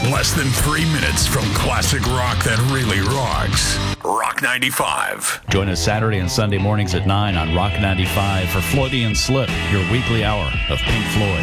less than 3 minutes from classic rock that really rocks. Rock 95. Join us Saturday and Sunday mornings at 9 on Rock 95 for Freudian Slip, your weekly hour of Pink Floyd.